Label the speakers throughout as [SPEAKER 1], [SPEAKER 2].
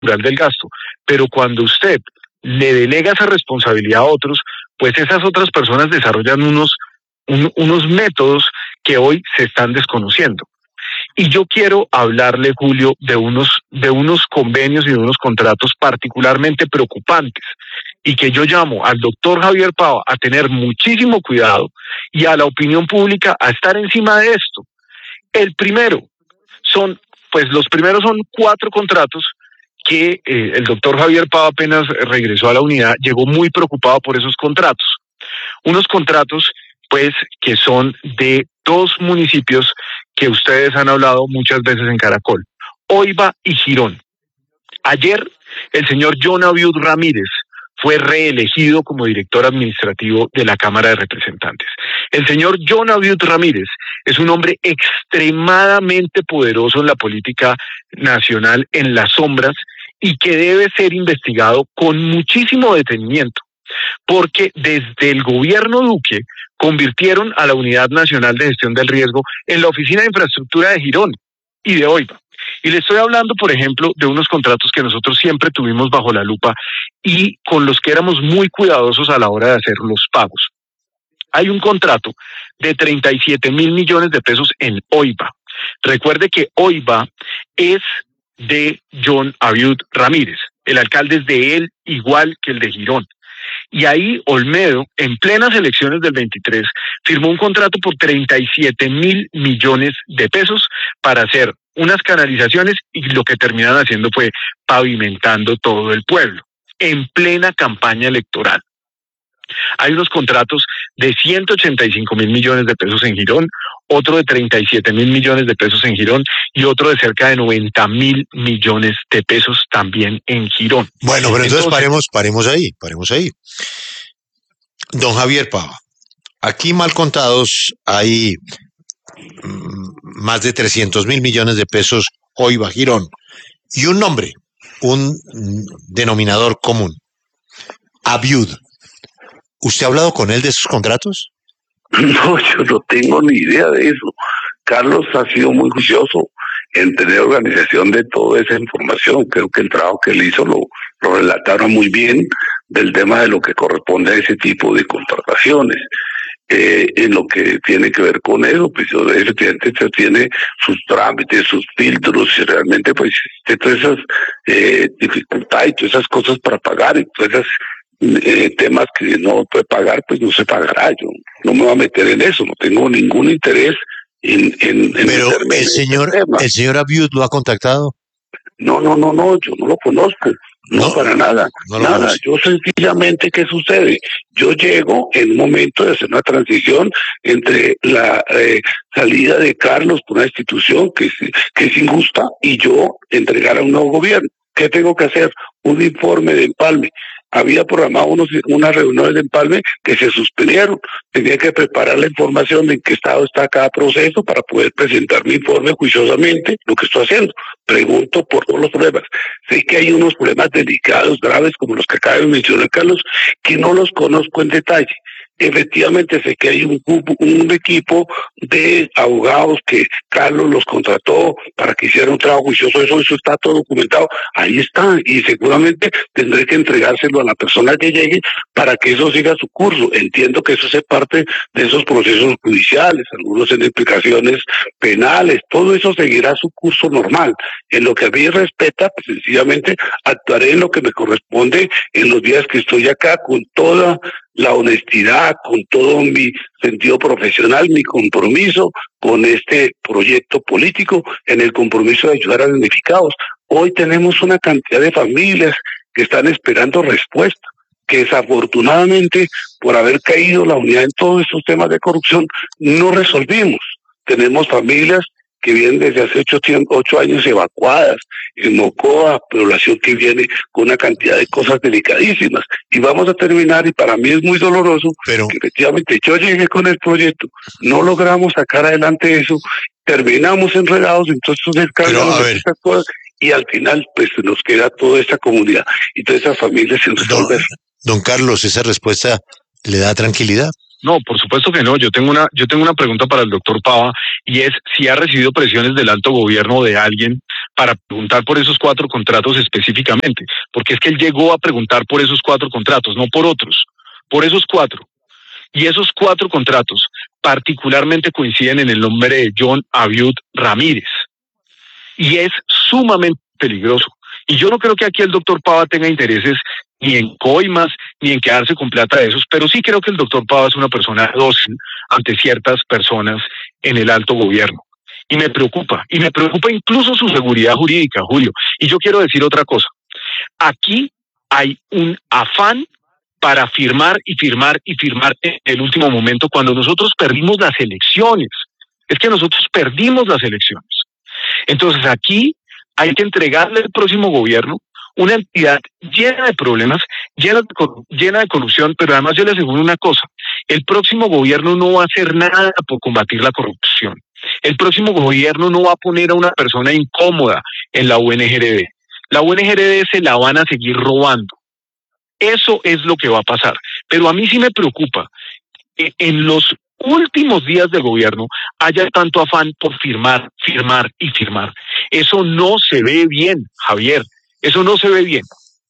[SPEAKER 1] del gasto, pero cuando usted le delega esa responsabilidad a otros, pues esas otras personas desarrollan unos métodos que hoy se están desconociendo. Y yo quiero hablarle, Julio, de unos convenios y de unos contratos particularmente preocupantes y que yo llamo al doctor Javier Pava a tener muchísimo cuidado y a la opinión pública a estar encima de esto. El primero los primeros son 4 contratos que el doctor Javier Pava apenas regresó a la unidad, llegó muy preocupado por esos contratos. Unos contratos, pues, que son de 2 municipios que ustedes han hablado muchas veces en Caracol, Oiba y Girón. Ayer, el señor John Abiud Ramírez fue reelegido como director administrativo de la Cámara de Representantes. El señor John Abiud Ramírez es un hombre extremadamente poderoso en la política nacional, en las sombras, y que debe ser investigado con muchísimo detenimiento, porque desde el gobierno Duque convirtieron a la Unidad Nacional de Gestión del Riesgo en la Oficina de Infraestructura de Girón y de Oiba. Y le estoy hablando, por ejemplo, de unos contratos que nosotros siempre tuvimos bajo la lupa y con los que éramos muy cuidadosos a la hora de hacer los pagos. Hay un contrato de 37.000 millones de pesos en Oiba. Recuerde que Oiba es de John Abiud Ramírez. El alcalde es de él, igual que el de Girón. Y ahí Olmedo, en plenas elecciones del 23, firmó un contrato por 37.000 millones de pesos para hacer unas canalizaciones y lo que terminan haciendo fue pavimentando todo el pueblo, en plena campaña electoral. Hay unos contratos de 185.000 millones de pesos en Girón, otro de 37.000 millones de pesos en Girón y otro de cerca de 90.000 millones de pesos también en Girón.
[SPEAKER 2] Bueno, pero entonces paremos ahí. Don Javier Pava, aquí mal contados hay más de 300.000 millones de pesos Oiba, Girón, y un nombre, un denominador común, Abiud. ¿Usted ha hablado con él de esos contratos?
[SPEAKER 3] No, yo no tengo ni idea de eso. Carlos ha sido muy juicioso en tener organización de toda esa información. Creo que el trabajo que él hizo lo relataron muy bien del tema de lo que corresponde a ese tipo de contrataciones. En lo que tiene que ver con eso, pues efectivamente tiene sus trámites, sus filtros, y realmente pues existe todas esas dificultades y todas esas cosas para pagar y todas esas temas que no puede pagar, pues no se pagará. Yo no me voy a meter en eso, no tengo ningún interés en
[SPEAKER 2] pero el señor Abiud lo ha contactado.
[SPEAKER 3] No, yo no lo conozco. No, para nada, nada. Yo sencillamente, ¿qué sucede? Yo llego en un momento de hacer una transición entre la salida de Carlos por una institución que es injusta y yo entregar a un nuevo gobierno. ¿Qué tengo que hacer? Un informe de empalme. Había programado unas reuniones de empalme que se suspendieron. Tenía que preparar la información de en qué estado está cada proceso para poder presentar mi informe juiciosamente, lo que estoy haciendo. Pregunto por todos los problemas. Sé que hay unos problemas delicados, graves, como los que acaba de mencionar Carlos, que no los conozco en detalle. Efectivamente sé que hay un equipo de abogados que Carlos los contrató para que hicieran un trabajo juicioso, eso está todo documentado, ahí está, y seguramente tendré que entregárselo a la persona que llegue para que eso siga su curso. Entiendo que eso hace parte de esos procesos judiciales, algunos en implicaciones penales, todo eso seguirá su curso normal. En lo que a mí respecta, pues sencillamente actuaré en lo que me corresponde en los días que estoy acá con toda la honestidad, con todo mi sentido profesional, mi compromiso con este proyecto político, en el compromiso de ayudar a los damnificados. Hoy tenemos una cantidad de familias que están esperando respuesta, que desafortunadamente, por haber caído la unidad en todos estos temas de corrupción, no resolvimos. Tenemos familias que vienen desde hace 8 años evacuadas, en Mocoa, población que viene con una cantidad de cosas delicadísimas. Y vamos a terminar, y para mí es muy doloroso, que efectivamente yo llegué con el proyecto, no logramos sacar adelante eso, terminamos enredados, entonces estas cosas, y al final pues nos queda toda esta comunidad y todas esas familias sin resolver.
[SPEAKER 2] Don Carlos, ¿esa respuesta le da tranquilidad?
[SPEAKER 1] No, por supuesto que no. Yo tengo una pregunta para el doctor Pava y es si ha recibido presiones del alto gobierno de alguien para preguntar por esos 4 contratos específicamente, porque es que él llegó a preguntar por esos 4 contratos, no por otros, por esos 4. Y esos 4 contratos particularmente coinciden en el nombre de John Abiud Ramírez. Y es sumamente peligroso. Y yo no creo que aquí el doctor Pava tenga intereses ni en coimas, ni en quedarse con plata de esos, pero sí creo que el doctor Pava es una persona dócil ante ciertas personas en el alto gobierno. Y me preocupa incluso su seguridad jurídica, Julio. Y yo quiero decir otra cosa. Aquí hay un afán para firmar y firmar y firmar en el último momento cuando nosotros perdimos las elecciones. Es que nosotros perdimos las elecciones. Entonces aquí hay que entregarle al próximo gobierno una entidad llena de problemas, llena de corrupción, pero además yo le aseguro una cosa, el próximo gobierno no va a hacer nada por combatir la corrupción. El próximo gobierno no va a poner a una persona incómoda en la UNGRD. La UNGRD se la van a seguir robando. Eso es lo que va a pasar. Pero a mí sí me preocupa que en los últimos días del gobierno haya tanto afán por firmar, firmar y firmar. Eso no se ve bien, Javier. Eso no se ve bien.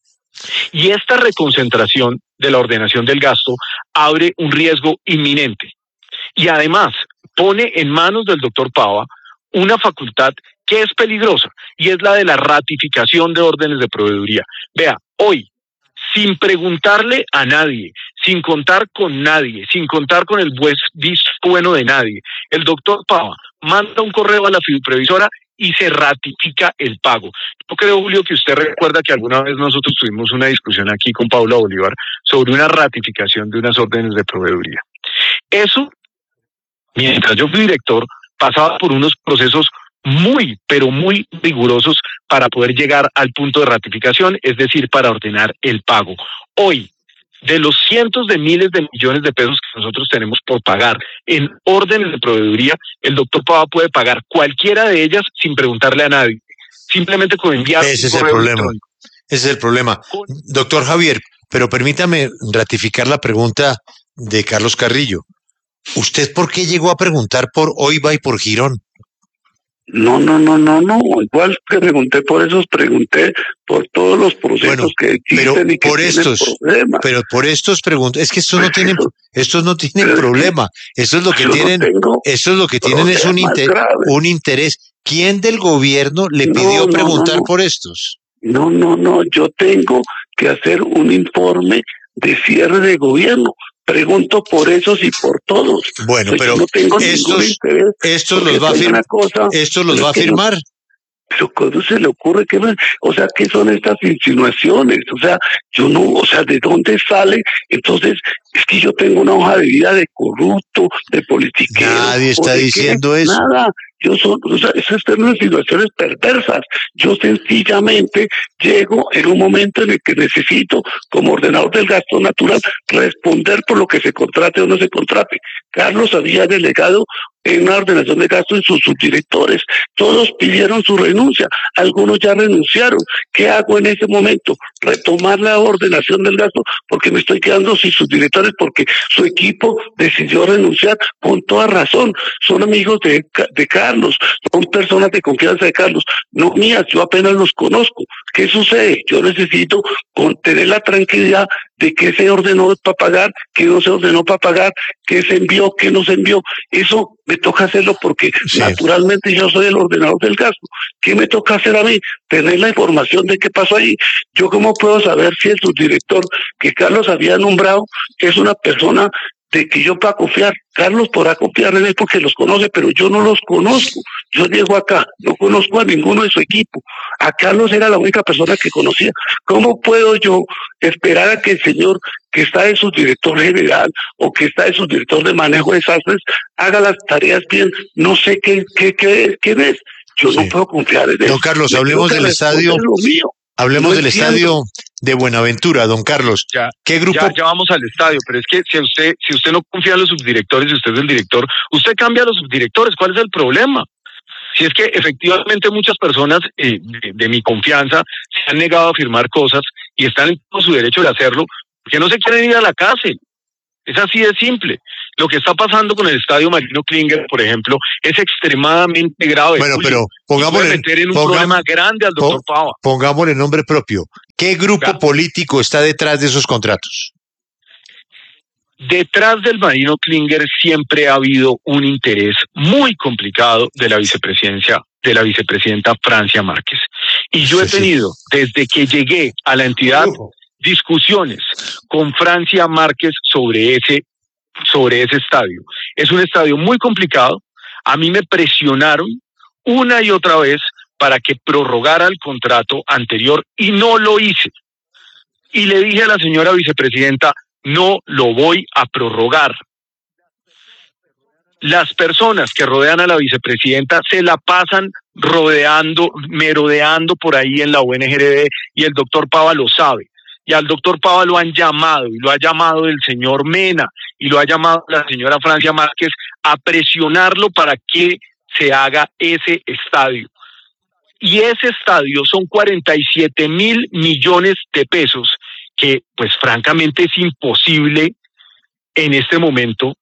[SPEAKER 1] Y esta reconcentración de la ordenación del gasto abre un riesgo inminente. Y además pone en manos del doctor Pava una facultad que es peligrosa, y es la de la ratificación de órdenes de proveeduría. Vea, hoy, sin preguntarle a nadie, sin contar con nadie, sin contar con el visto bueno de nadie, el doctor Pava manda un correo a la fiduprevisora y se ratifica el pago. Yo creo, Julio, que usted recuerda que alguna vez nosotros tuvimos una discusión aquí con Paula Bolívar sobre una ratificación de unas órdenes de proveeduría. Eso, mientras yo fui director, pasaba por unos procesos muy, pero muy rigurosos para poder llegar al punto de ratificación, es decir, para ordenar el pago. Hoy, de los cientos de miles de millones de pesos que nosotros tenemos por pagar en órdenes de proveeduría, el doctor Pava puede pagar cualquiera de ellas sin preguntarle a nadie, simplemente con enviar
[SPEAKER 2] un correo electrónico. Ese es el problema. Doctor Javier, pero permítame ratificar la pregunta de Carlos Carrillo. ¿Usted por qué llegó a preguntar por Oiva y por Girón?
[SPEAKER 3] No. Igual que pregunté por esos, pregunté por todos los procesos que existen y que tienen problemas.
[SPEAKER 2] Pero por estos preguntas, es que estos no tienen problema. Eso es lo que tienen, eso es lo que tienen es un interés. ¿Quién del gobierno le pidió preguntar por estos?
[SPEAKER 3] No, yo tengo que hacer un informe de cierre de gobierno. Pregunto por esos y por todos.
[SPEAKER 2] Bueno, pero
[SPEAKER 3] no tengo
[SPEAKER 2] estos los va a firmar. ¿Estos los va a firmar?
[SPEAKER 3] Pero ¿cómo se le ocurre que qué son estas insinuaciones? ¿De dónde sale? Entonces, es que yo tengo una hoja de vida de corrupto, de politiquero.
[SPEAKER 2] Nadie está diciendo eso.
[SPEAKER 3] Nada. Esas son unas situaciones perversas. Yo sencillamente llego en un momento en el que necesito, como ordenador del gasto natural, responder por lo que se contrate o no se contrate. Carlos había delegado en una ordenación de gasto en sus subdirectores. Todos pidieron su renuncia, algunos ya renunciaron. ¿Qué hago en ese momento? Retomar la ordenación del gasto porque me estoy quedando sin subdirectores porque su equipo decidió renunciar con toda razón. Son amigos de Carlos, son personas de confianza de Carlos, no mías, yo apenas los conozco. ¿Qué sucede? Yo necesito tener la tranquilidad de qué se ordenó para pagar, qué no se ordenó para pagar, qué se envió, qué no se envió. Eso me toca hacerlo porque naturalmente yo soy el ordenador del gasto. ¿Qué me toca hacer a mí? Tener la información de qué pasó ahí. ¿Yo cómo puedo saber si el subdirector que Carlos había nombrado es una persona de que yo pueda confiar? Carlos podrá confiar en él porque los conoce, pero yo no los conozco. Yo llego acá, no conozco a ninguno de su equipo. A Carlos era la única persona que conocía. ¿Cómo puedo yo esperar a que el señor que está de subdirector general o que está de subdirector de manejo de desastres haga las tareas bien? No sé quién es. Yo no puedo confiar en él.
[SPEAKER 2] Don Carlos, hablemos del estadio. Hablemos del estadio de Buenaventura, don Carlos. ¿Qué grupo?
[SPEAKER 1] Ya vamos al estadio, pero es que si usted no confía en los subdirectores, si usted es el director, usted cambia a los subdirectores. ¿Cuál es el problema? Si es que efectivamente muchas personas de mi confianza se han negado a firmar cosas y están en todo su derecho de hacerlo, porque no se quieren ir a la cárcel. Es así de simple. lo que está pasando con el estadio Marino Klinger, por ejemplo, es extremadamente grave.
[SPEAKER 2] Bueno, pero
[SPEAKER 1] pongámosle meter en un problema grande al doctor Pava.
[SPEAKER 2] Pongámosle nombre propio. ¿Qué grupo político está detrás de esos contratos?
[SPEAKER 1] Detrás del Marino Klinger siempre ha habido un interés muy complicado de la vicepresidenta Francia Márquez. Y yo he tenido, desde que llegué a la entidad, discusiones con Francia Márquez sobre ese estadio. Es un estadio muy complicado. A mí me presionaron una y otra vez para que prorrogara el contrato anterior y no lo hice. Y le dije a la señora vicepresidenta, no lo voy a prorrogar. Las personas que rodean a la vicepresidenta se la pasan merodeando por ahí en la UNGRD, y el doctor Pava lo sabe. Y al doctor Pava lo han llamado, y lo ha llamado el señor Mena, y lo ha llamado la señora Francia Márquez a presionarlo para que se haga ese estadio. Y ese estadio son 47.000 millones de pesos, que pues francamente es imposible en este momento,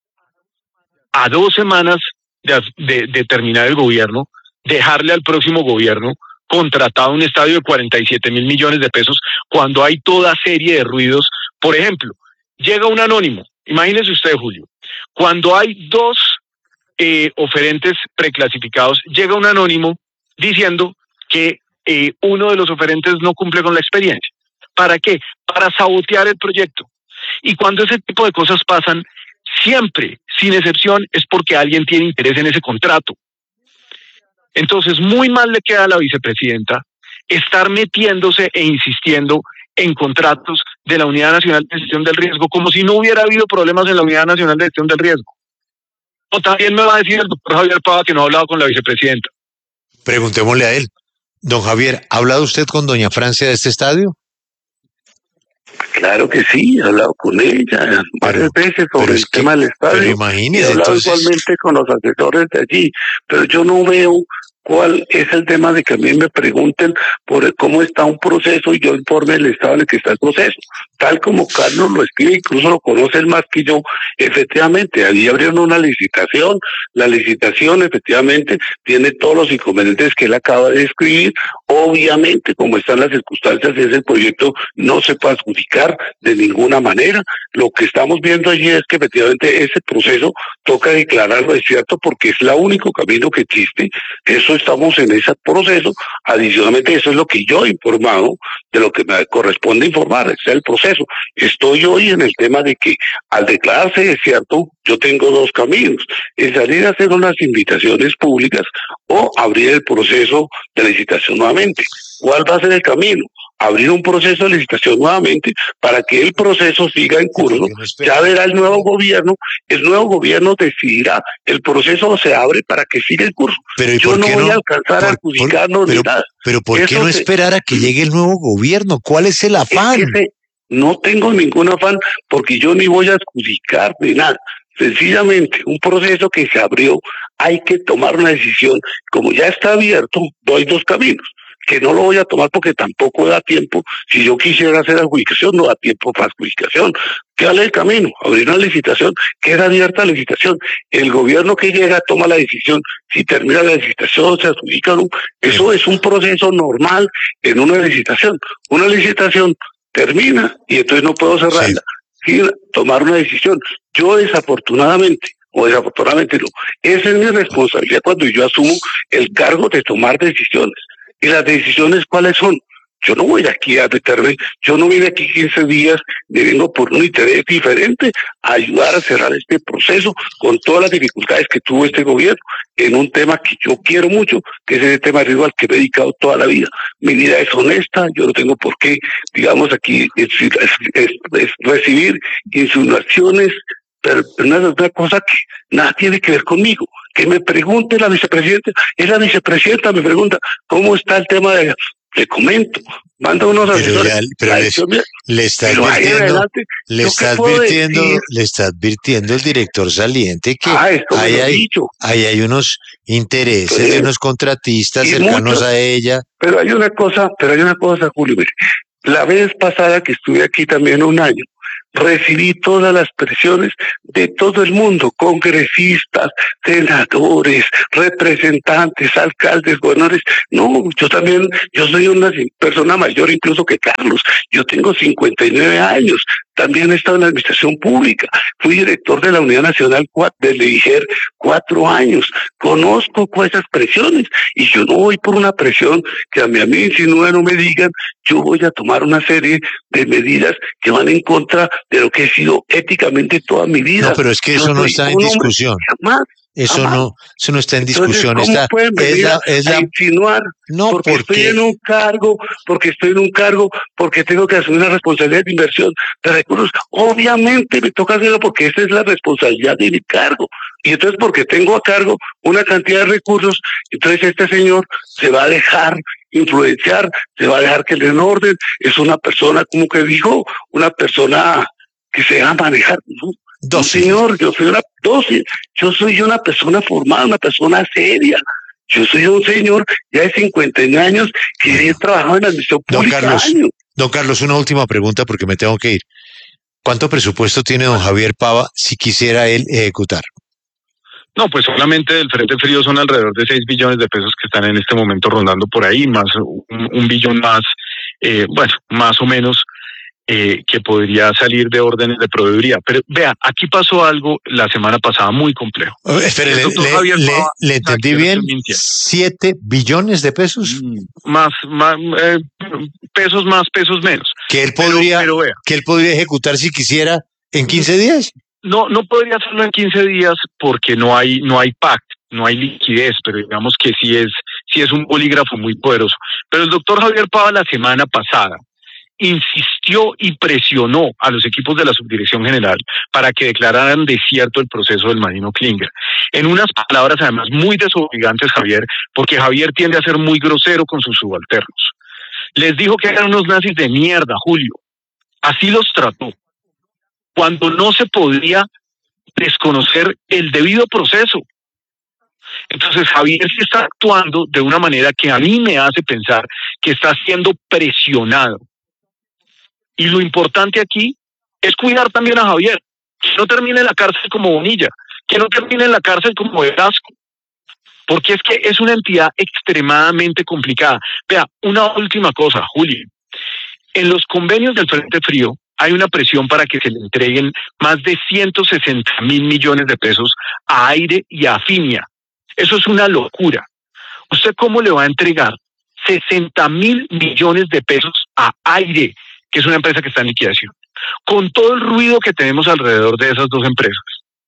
[SPEAKER 1] a 2 semanas de terminar el gobierno, dejarle al próximo gobierno contratado un estadio de 47.000 millones de pesos, cuando hay toda serie de ruidos. Por ejemplo, llega un anónimo, imagínese usted, Julio, cuando hay 2 oferentes preclasificados, llega un anónimo diciendo que uno de los oferentes no cumple con la experiencia. ¿Para qué? Para sabotear el proyecto. Y cuando ese tipo de cosas pasan, siempre, sin excepción, es porque alguien tiene interés en ese contrato. Entonces, muy mal le queda a la vicepresidenta estar metiéndose e insistiendo en contratos de la Unidad Nacional de Gestión del Riesgo, como si no hubiera habido problemas en la Unidad Nacional de Gestión del Riesgo. O también me va a decir el doctor Javier Pava que no ha hablado con la vicepresidenta.
[SPEAKER 2] Preguntémosle a él. Don Javier, ¿ha hablado usted con doña Francia de este estadio?
[SPEAKER 3] Claro que sí, he hablado con ella varias veces sobre el tema del estadio.
[SPEAKER 2] Pero imagínese,
[SPEAKER 3] he hablado igualmente con los asesores de allí, pero yo no veo cuál es el tema de que a mí me pregunten por cómo está un proceso y yo informe el estado en el que está el proceso. Tal como Carlos lo escribe, incluso lo conoce él más que yo, efectivamente, allí abrieron una licitación. La licitación efectivamente tiene todos los inconvenientes que él acaba de escribir. Obviamente, como están las circunstancias, ese proyecto no se puede adjudicar de ninguna manera. Lo que estamos viendo allí es que efectivamente ese proceso toca declararlo desierto porque es el único camino que existe. Eso estamos en ese proceso. Adicionalmente, eso es lo que yo he informado, de lo que me corresponde informar, ese es el proceso. Estoy hoy en el tema de que al declararse desierto, yo tengo 2 caminos: es salir a hacer unas invitaciones públicas o abrir el proceso de licitación nuevamente. ¿Cuál va a ser el camino? Abrir un proceso de licitación nuevamente para que el proceso siga en curso. Ya verá el nuevo gobierno decidirá, el proceso se abre para que siga en curso.
[SPEAKER 2] Pero
[SPEAKER 3] yo no voy a alcanzar a adjudicarnos ni nada.
[SPEAKER 2] Pero ¿por qué no esperar a que llegue el nuevo gobierno? ¿Cuál es el afán?
[SPEAKER 3] No tengo ningún afán, porque yo ni voy a adjudicar ni nada. Sencillamente, un proceso que se abrió, hay que tomar una decisión. Como ya está abierto, hay 2 caminos, que no lo voy a tomar porque tampoco da tiempo. Si yo quisiera hacer adjudicación, no da tiempo para adjudicación. ¿Qué vale el camino? Abrir una licitación, queda abierta la licitación. El gobierno que llega toma la decisión. Si termina la licitación, se adjudica o no. Eso es un proceso normal en una licitación. Una licitación termina y entonces no puedo cerrarla sin tomar una decisión. Yo desafortunadamente no, esa es mi responsabilidad cuando yo asumo el cargo de tomar decisiones. ¿Y las decisiones cuáles son? Yo no voy aquí a meterme, yo no vine aquí 15 días, me vengo por un interés diferente a ayudar a cerrar este proceso con todas las dificultades que tuvo este gobierno en un tema que yo quiero mucho, que es el tema de riesgo al que me he dedicado toda la vida. Mi vida es honesta, yo no tengo por qué, digamos aquí, recibir insinuaciones, pero una cosa que nada tiene que ver conmigo. Que me pregunte la vicepresidenta, es la vicepresidenta, me pregunta, ¿cómo está el tema de...? Le comento, manda unos asesores.
[SPEAKER 2] Le está advirtiendo el director saliente que ahí hay unos intereses de unos contratistas cercanos a ella.
[SPEAKER 3] Pero hay una cosa, Julio, mire, la vez pasada que estuve aquí también un año, recibí todas las presiones de todo el mundo, congresistas, senadores, representantes, alcaldes, gobernadores. No, yo soy una persona mayor incluso que Carlos. Yo tengo 59 años. También he estado en la administración pública. Fui director de la Unidad Nacional del IGER 4 años. Conozco esas presiones y yo no voy por una presión que a mí insinúen, no me digan. Yo voy a tomar una serie de medidas que van en contra de lo que he sido éticamente toda mi vida.
[SPEAKER 2] No, pero es que eso no está en discusión. Eso no está en discusión.
[SPEAKER 3] ¿Cómo pueden venir a insinuar?
[SPEAKER 2] No,
[SPEAKER 3] porque estoy en un cargo, porque tengo que asumir una responsabilidad de inversión de recursos. Obviamente me toca hacerlo porque esa es la responsabilidad de mi cargo. Y entonces porque tengo a cargo una cantidad de recursos, entonces este señor se va a dejar influenciar, se va a dejar que le den orden. Es una persona, como que dijo, una persona que se va a manejar, ¿no? No, señor, yo soy una persona formada, una persona seria. Yo soy un señor ya de 59 años que he trabajado en la administración pública años.
[SPEAKER 2] Don Carlos, una última pregunta porque me tengo que ir. ¿Cuánto presupuesto tiene don Javier Pava si quisiera él ejecutar?
[SPEAKER 1] No, pues solamente del Frente Frío son alrededor de 6 billones de pesos que están en este momento rondando por ahí, más un billón más, más o menos, que podría salir de órdenes de proveeduría. Pero vea, aquí pasó algo la semana pasada muy complejo.
[SPEAKER 2] Espere, ¿le entendí bien? 7 billones de pesos.
[SPEAKER 1] Pesos más, pesos menos.
[SPEAKER 2] Que él podría ejecutar si quisiera en 15 días.
[SPEAKER 1] No podría hacerlo en 15 días porque no hay PAC, no hay liquidez, pero digamos que sí es un bolígrafo muy poderoso. Pero el doctor Javier Pava la semana pasada insistió y presionó a los equipos de la Subdirección General para que declararan desierto el proceso del Marino Klinger. En unas palabras además muy desobligantes, Javier, porque Javier tiende a ser muy grosero con sus subalternos. Les dijo que eran unos nazis de mierda, Julio. Así los trató. Cuando no se podía desconocer el debido proceso. Entonces Javier sí está actuando de una manera que a mí me hace pensar que está siendo presionado. Y lo importante aquí es cuidar también a Javier, que no termine en la cárcel como Bonilla, que no termine en la cárcel como Velasco, porque es que es una entidad extremadamente complicada. Vea, una última cosa, Julio. En los convenios del Frente Frío hay una presión para que se le entreguen más de 160.000 millones de pesos a Aire y a Afinia. Eso es una locura. ¿Usted cómo le va a entregar 60.000 millones de pesos a Aire, que es una empresa que está en liquidación, con todo el ruido que tenemos alrededor de esas dos empresas?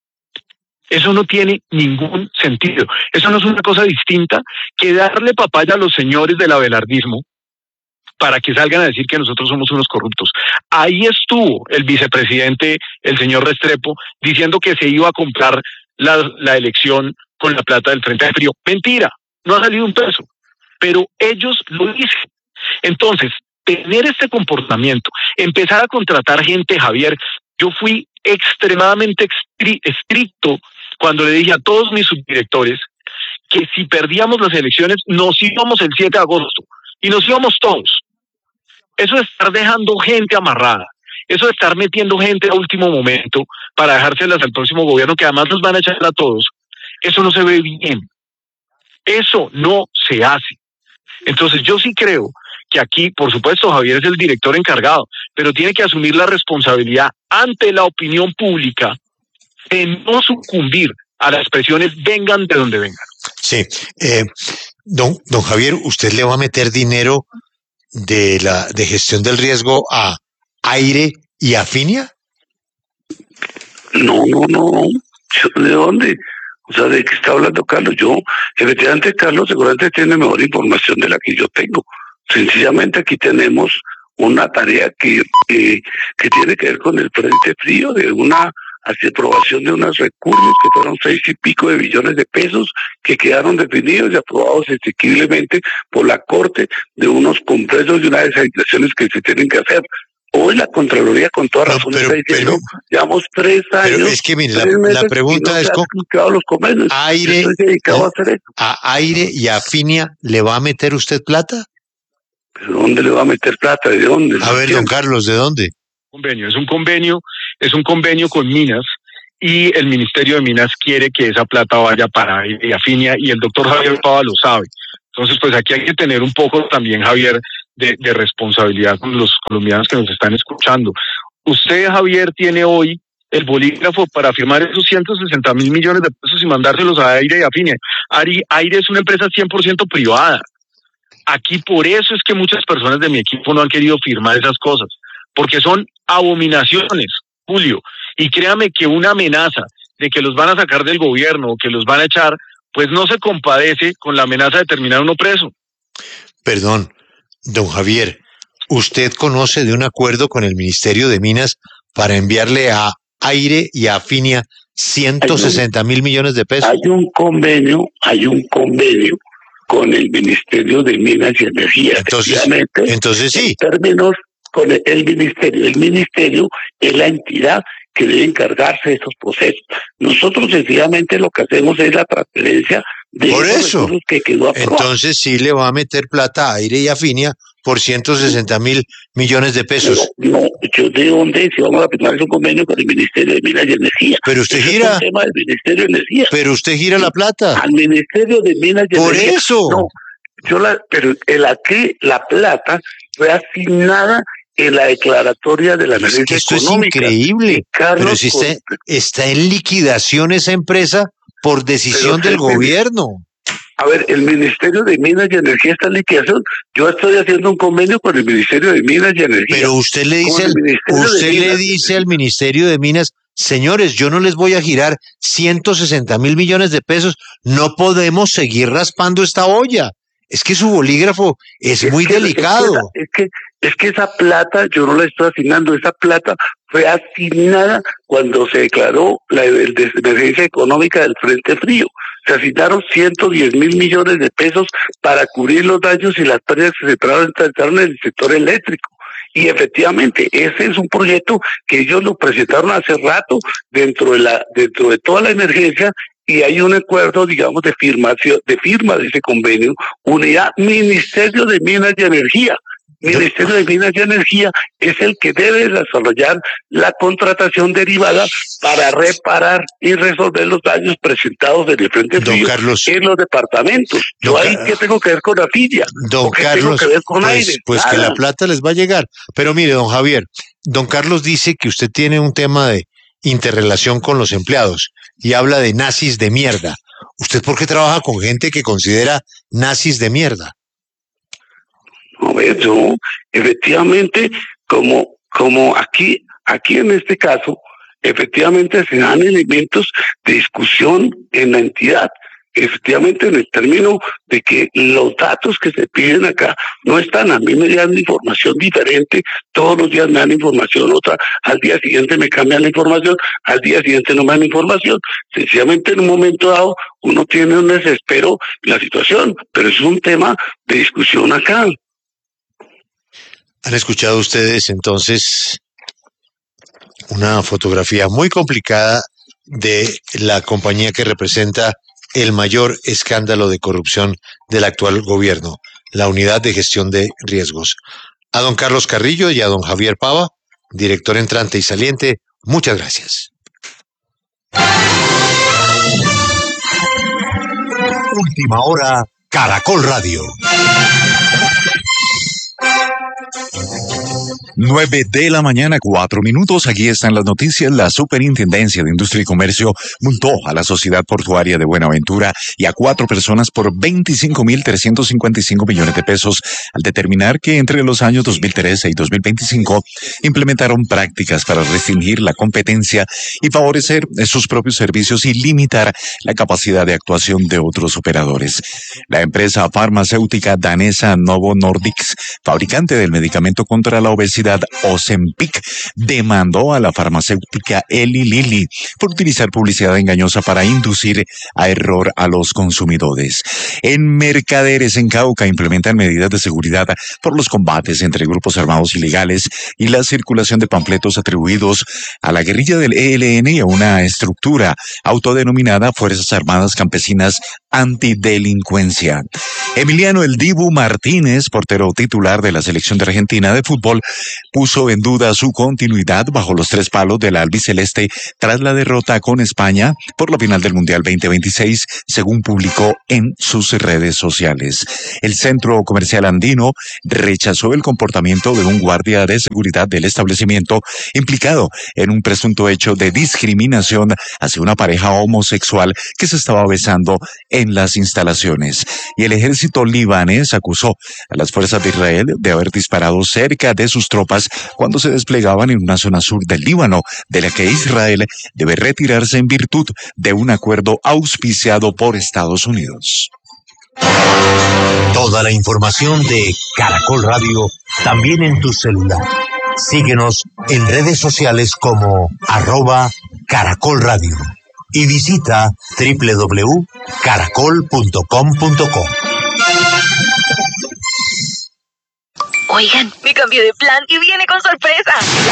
[SPEAKER 1] Eso no tiene ningún sentido. Eso no es una cosa distinta que darle papaya a los señores del abelardismo para que salgan a decir que nosotros somos unos corruptos. Ahí estuvo el vicepresidente, el señor Restrepo, diciendo que se iba a comprar la elección con la plata del Frente Frío. Mentira, no ha salido un peso, pero ellos lo dicen. Entonces, tener este comportamiento, empezar a contratar gente, Javier, yo fui extremadamente estricto cuando le dije a todos mis subdirectores que si perdíamos las elecciones nos íbamos el 7 de agosto y nos íbamos todos. Eso de estar dejando gente amarrada, eso de estar metiendo gente a último momento para dejárselas al próximo gobierno, que además nos van a echar a todos, eso no se ve bien. Eso no se hace. Entonces yo sí creo que aquí, por supuesto, Javier es el director encargado, pero tiene que asumir la responsabilidad ante la opinión pública de no sucumbir a las presiones, vengan de donde vengan.
[SPEAKER 2] Sí. Don Javier, ¿usted le va a meter dinero de gestión del riesgo a Aire y Afinia?
[SPEAKER 3] No. ¿De dónde? O sea, ¿de qué está hablando Carlos? Efectivamente, Carlos seguramente tiene mejor información de la que yo tengo. Sencillamente aquí tenemos una tarea que tiene que ver con el Frente Frío, de una aprobación de unos recursos que fueron 6 y pico de billones de pesos que quedaron definidos y aprobados exequiblemente por la Corte, de unos compresos y unas desasignaciones que se tienen que hacer. Hoy la Contraloría con toda razón está diciendo, llevamos 3 años.
[SPEAKER 2] Pero es que mire, la pregunta es
[SPEAKER 3] los convenios.
[SPEAKER 2] Estoy dedicado a hacer eso. ¿A Aire y a Afinia le va a meter usted plata?
[SPEAKER 3] ¿Pero dónde le va a meter plata? ¿De dónde?
[SPEAKER 2] A ver, don Carlos, ¿de dónde?
[SPEAKER 1] es un convenio con Minas, y el Ministerio de Minas quiere que esa plata vaya para Afinia, y el doctor Javier Pava lo sabe. Entonces, pues aquí hay que tener un poco también, Javier, de responsabilidad con los colombianos que nos están escuchando. Usted, Javier, tiene hoy el bolígrafo para firmar esos 160 mil millones de pesos y mandárselos a Aire y Afinia. Aire es una empresa 100% privada. Aquí por eso es que muchas personas de mi equipo no han querido firmar esas cosas, porque son abominaciones, Julio. Y créame que una amenaza de que los van a sacar del gobierno o que los van a echar, pues no se compadece con la amenaza de terminar uno preso.
[SPEAKER 2] Perdón, don Javier, ¿usted conoce de un acuerdo con el Ministerio de Minas para enviarle a Aire y a Afinia 160 mil millones de pesos?
[SPEAKER 3] Hay un convenio con el Ministerio de Minas y Energía.
[SPEAKER 2] Entonces sí.
[SPEAKER 3] En términos con el ministerio es la entidad que debe encargarse de esos procesos. Nosotros sencillamente lo que hacemos es la transferencia de
[SPEAKER 2] por
[SPEAKER 3] esos
[SPEAKER 2] eso
[SPEAKER 3] recursos que quedó aprobado.
[SPEAKER 2] Entonces sí le va a meter plata a Aire y Afinia por 160 mil millones de pesos.
[SPEAKER 3] No, yo de dónde, si vamos a firmar un convenio con el Ministerio de Minas y Energía.
[SPEAKER 2] Pero usted
[SPEAKER 3] Ese
[SPEAKER 2] gira.
[SPEAKER 3] es un tema del Ministerio de Energía.
[SPEAKER 2] Pero usted gira la plata.
[SPEAKER 3] Al Ministerio de Minas y
[SPEAKER 2] por
[SPEAKER 3] Energía.
[SPEAKER 2] Por eso.
[SPEAKER 3] No, pero la plata fue asignada en la declaratoria de la emergencia económica.
[SPEAKER 2] Es increíble. Pero si está en liquidación esa empresa por decisión del gobierno.
[SPEAKER 3] A ver, el Ministerio de Minas y Energía está en liquidación. Yo estoy haciendo un convenio con el Ministerio de Minas y Energía.
[SPEAKER 2] Pero usted le dice al Ministerio de Minas, señores, yo no les voy a girar 160 mil millones de pesos. No podemos seguir raspando esta olla. Es que su bolígrafo es muy delicado.
[SPEAKER 3] Es que esa plata yo no la estoy asignando. Esa plata fue asignada cuando se declaró la emergencia económica del Frente Frío. Se asignaron 110 mil millones de pesos para cubrir los daños y las pérdidas que se presentaron en el sector eléctrico. Y efectivamente, ese es un proyecto que ellos lo presentaron hace rato dentro de toda la emergencia, y hay un acuerdo, digamos, de firma de ese convenio, unidad Ministerio de Minas y Energía. Ministerio de Minas y Energía es el que debe desarrollar la contratación derivada para reparar y resolver los daños presentados en el Frente Frío en los departamentos. Yo ahí que tengo que ver con Afinia.
[SPEAKER 2] Don Carlos,
[SPEAKER 3] tengo que ver con Aire.
[SPEAKER 2] Pues que la plata les va a llegar. Pero mire, don Javier, don Carlos dice que usted tiene un tema de interrelación con los empleados y habla de nazis de mierda. ¿Usted por qué trabaja con gente que considera nazis de mierda?
[SPEAKER 3] A ver, yo, efectivamente, como aquí en este caso, efectivamente se dan elementos de discusión en la entidad. Efectivamente, en el término de que los datos que se piden acá no están. A mí me dan información diferente, todos los días me dan información otra, al día siguiente me cambian la información, al día siguiente no me dan información. Sencillamente en un momento dado uno tiene un desespero en la situación, pero es un tema de discusión acá.
[SPEAKER 2] ¿Han escuchado ustedes entonces una fotografía muy complicada de la compañía que representa el mayor escándalo de corrupción del actual gobierno, la Unidad de Gestión de Riesgos? A don Carlos Carrillo y a don Javier Pava, director entrante y saliente, muchas gracias.
[SPEAKER 4] Última hora, Caracol Radio. 9:04 a.m. Aquí están las noticias. La Superintendencia de Industria y Comercio multó a la Sociedad Portuaria de Buenaventura y a 4 personas por 25.355 millones de pesos al determinar que entre los años 2013 y 2025 implementaron prácticas para restringir la competencia y favorecer sus propios servicios y limitar la capacidad de actuación de otros operadores. La empresa farmacéutica danesa Novo Nordisk, fabricante del medicamento contra la obesidad Ozempic, demandó a la farmacéutica Eli Lilly por utilizar publicidad engañosa para inducir a error a los consumidores. En Mercaderes, en Cauca, implementan medidas de seguridad por los combates entre grupos armados ilegales y la circulación de panfletos atribuidos a la guerrilla del ELN y a una estructura autodenominada Fuerzas Armadas Campesinas antidelincuencia. Emiliano El Dibu Martínez, portero titular de la selección de Argentina de fútbol, puso en duda su continuidad bajo los 3 palos de la albiceleste tras la derrota con España por la final del Mundial 2026, según publicó en sus redes sociales. El centro comercial andino rechazó el comportamiento de un guardia de seguridad del establecimiento implicado en un presunto hecho de discriminación hacia una pareja homosexual que se estaba besando en las instalaciones. Y el ejército libanés acusó a las fuerzas de Israel de haber disparado cerca de sus tropas cuando se desplegaban en una zona sur del Líbano, de la que Israel debe retirarse en virtud de un acuerdo auspiciado por Estados Unidos.
[SPEAKER 5] Toda la información de Caracol Radio también en tu celular. Síguenos en redes sociales como @Caracol Radio y visita www.caracol.com.co.
[SPEAKER 6] Oigan, me cambié de plan y viene con sorpresa.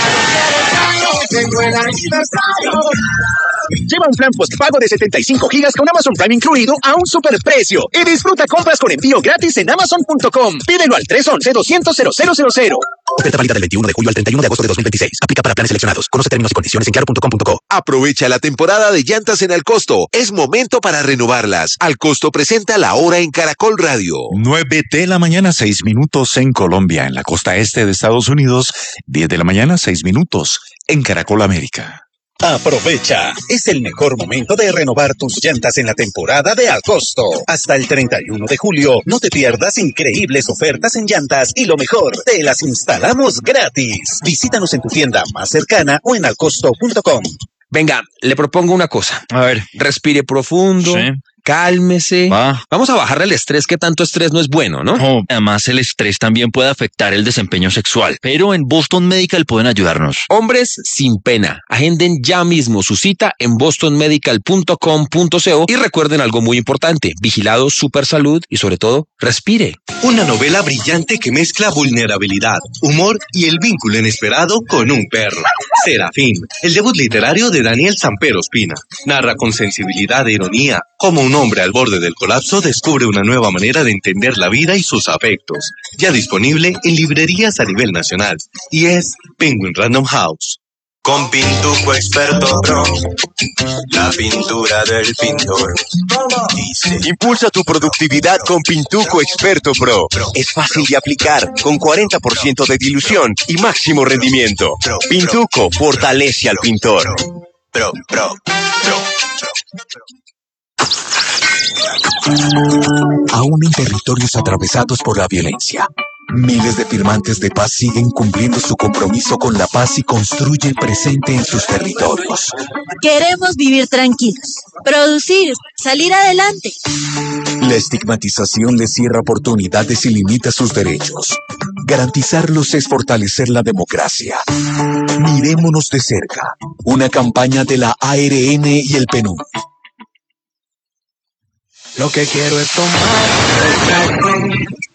[SPEAKER 7] Lleva un plan postpago de 75 gigas con Amazon Prime incluido a un superprecio y disfruta compras con envío gratis en Amazon.com. Pídelo al 311-200-0000. Oferta válida del 21 de julio al 31 de agosto de 2026. Aplica para planes seleccionados. Conoce términos y condiciones en claro.com.co.
[SPEAKER 8] Aprovecha la temporada de llantas en Al Costo. Es momento para renovarlas. Al Costo presenta La Hora en Caracol Radio.
[SPEAKER 4] 9 de la mañana, 6 minutos en Colombia, en la costa este de Estados Unidos. 10 de la mañana, 6 minutos en Caracol América.
[SPEAKER 7] Aprovecha, es el mejor momento de renovar tus llantas en la temporada de Al Costo. Hasta el 31 de julio, no te pierdas increíbles ofertas en llantas y lo mejor, te las instalamos gratis. Visítanos en tu tienda más cercana o en alcosto.com.
[SPEAKER 9] Venga, le propongo una cosa.
[SPEAKER 10] A ver.
[SPEAKER 9] Respire profundo.
[SPEAKER 10] Sí.
[SPEAKER 9] Cálmese. Vamos a bajarle el estrés, que tanto estrés no es bueno, ¿no?
[SPEAKER 10] Oh, además, el estrés también puede afectar el desempeño sexual, pero en Boston Medical pueden ayudarnos.
[SPEAKER 9] Hombres sin pena. Agenden ya mismo su cita en bostonmedical.com.co y recuerden algo muy importante: vigilado, super salud y sobre todo, respire.
[SPEAKER 11] Una novela brillante que mezcla vulnerabilidad, humor y el vínculo inesperado con un perro. Serafín, el debut literario de Daniel Samper Ospina. Narra con sensibilidad e ironía cómo un hombre al borde del colapso descubre una nueva manera de entender la vida y sus afectos. Ya disponible en librerías a nivel nacional. Y es Penguin Random House.
[SPEAKER 12] Con Pintuco Experto Pro, la pintura del pintor.
[SPEAKER 13] Impulsa tu productividad con Pintuco Experto Pro. Es fácil de aplicar, con 40% de dilución y máximo rendimiento. Pintuco fortalece al pintor.
[SPEAKER 12] Pro.
[SPEAKER 14] Aún en territorios atravesados por la violencia, miles de firmantes de paz siguen cumpliendo su compromiso con la paz y construyen presente en sus territorios.
[SPEAKER 15] Queremos vivir tranquilos, producir, salir adelante.
[SPEAKER 14] La estigmatización les cierra oportunidades y limita sus derechos. Garantizarlos es fortalecer la democracia. Mirémonos de cerca. Una campaña de la ARN y el PNUD.
[SPEAKER 16] Lo que quiero es tomar